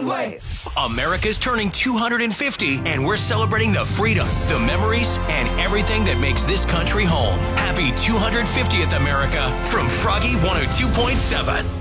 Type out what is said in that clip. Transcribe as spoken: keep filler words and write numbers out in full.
one-way. America's turning two hundred fifty, and we're celebrating the freedom, the memories, and everything that makes this country home. Happy two hundred fiftieth, America, from Froggy one oh two point seven.